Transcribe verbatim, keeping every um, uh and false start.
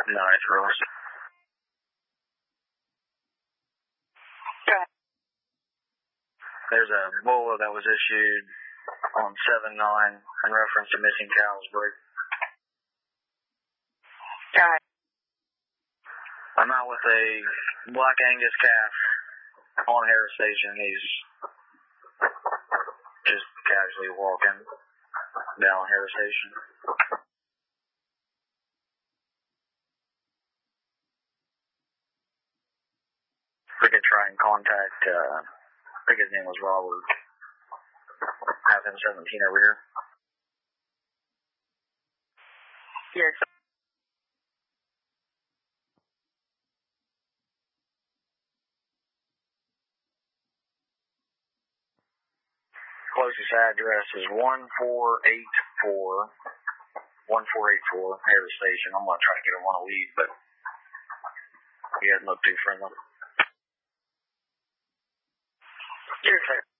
Nice, Ross. Okay. There's a B O A that was issued on seven nine in reference to missing cows break. Got it. I'm out with a Black Angus calf on Harris Station. He's just casually walking down Harris Station. We could try and contact, uh, I think his name was Robert. Have him seventeen over here. Yes. Closest address is one four eight four, one four eight four Harris Station. I'm going to try to get him on a lead, but he doesn't look too friendly. You're clear.